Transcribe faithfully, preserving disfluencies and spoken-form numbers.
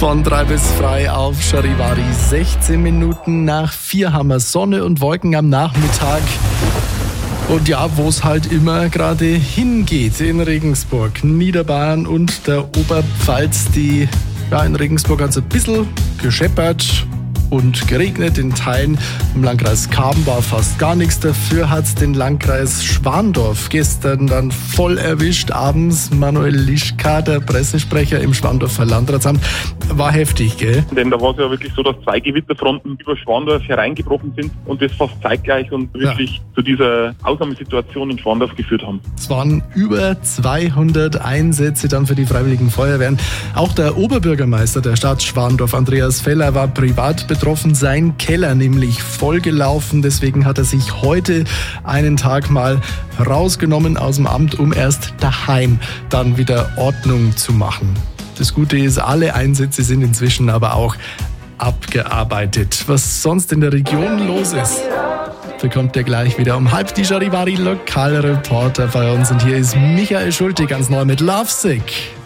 Von drei bis frei auf Charivari. sechzehn Minuten nach vier haben wir Sonne und Wolken am Nachmittag. Und ja, wo es halt immer gerade hingeht, in Regensburg, Niederbayern und der Oberpfalz. Die, ja, in Regensburg hat es ein bisschen gescheppert und geregnet in Teilen. Im Landkreis Karben war fast gar nichts. Dafür hat es den Landkreis Schwandorf gestern dann voll erwischt. Abends Manuel Lischka, der Pressesprecher im Schwandorfer Landratsamt, war heftig, gell? Denn da war es ja wirklich so, dass zwei Gewitterfronten über Schwandorf hereingebrochen sind und das fast zeitgleich und wirklich ja. zu dieser Ausnahmesituation in Schwandorf geführt haben. Es waren über zweihundert Einsätze dann für die Freiwilligen Feuerwehren. Auch der Oberbürgermeister der Stadt Schwandorf, Andreas Feller, war privat betroffen. Sein Keller nämlich vollgelaufen. Deswegen hat er sich heute einen Tag mal rausgenommen aus dem Amt, um erst daheim dann wieder Ordnung zu machen. Das Gute ist, alle Einsätze sind inzwischen aber auch abgearbeitet. Was sonst in der Region los ist, bekommt ihr gleich wieder um halb die Charivari Lokalreporter bei uns. Und hier ist Michael Schulte ganz neu mit Lovesick.